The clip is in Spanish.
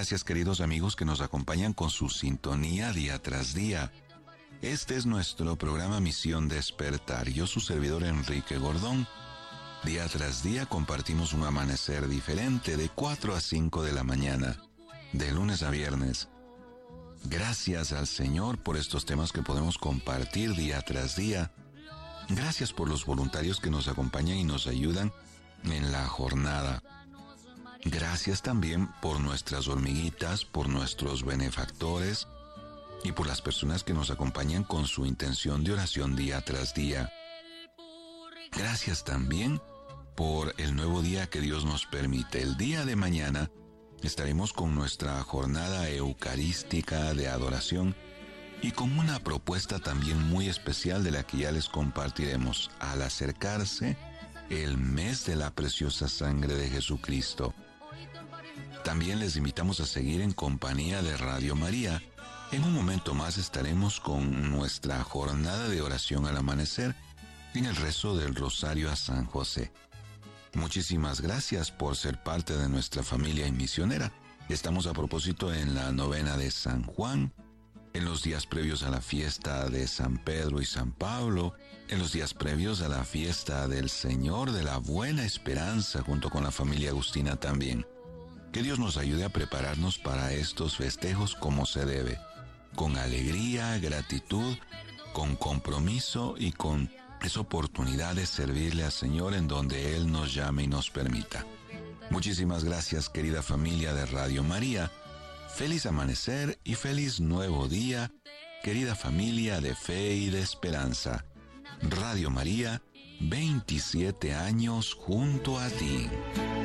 gracias, queridos amigos que nos acompañan con su sintonía día tras día. Este es nuestro programa Misión Despertar. Yo, su servidor Enrique Gordón. Día tras día compartimos un amanecer diferente de 4 a 5 de la mañana, de lunes a viernes. Gracias al Señor por estos temas que podemos compartir día tras día. Gracias por los voluntarios que nos acompañan y nos ayudan en la jornada. Gracias también por nuestras hormiguitas, por nuestros benefactores y por las personas que nos acompañan con su intención de oración día tras día. Gracias también por el nuevo día que Dios nos permite. El día de mañana estaremos con nuestra jornada eucarística de adoración y con una propuesta también muy especial de la que ya les compartiremos al acercarse el mes de la preciosa sangre de Jesucristo. También les invitamos a seguir en compañía de Radio María. En un momento más estaremos con nuestra jornada de oración al amanecer en el rezo del Rosario a San José. Muchísimas gracias por ser parte de nuestra familia y misionera. Estamos a propósito en la novena de San Juan, en los días previos a la fiesta de San Pedro y San Pablo, en los días previos a la fiesta del Señor de la Buena Esperanza junto con la familia agustina también. Que Dios nos ayude a prepararnos para estos festejos como se debe, con alegría, gratitud, con compromiso y con esa oportunidad de servirle al Señor en donde Él nos llame y nos permita. Muchísimas gracias, querida familia de Radio María. Feliz amanecer y feliz nuevo día, querida familia de fe y de esperanza. Radio María, 27 años junto a ti.